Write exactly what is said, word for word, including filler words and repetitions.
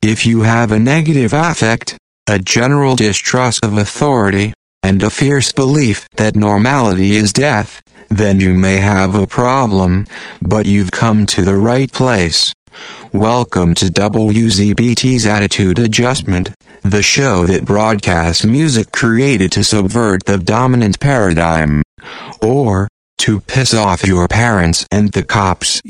If you have a negative affect, a general distrust of authority, and a fierce belief that normality is death, then you may have a problem, but you've come to the right place. Welcome to W Z B T's Attitude Adjustment, the show that broadcasts music created to subvert the dominant paradigm, or to piss off your parents and the cops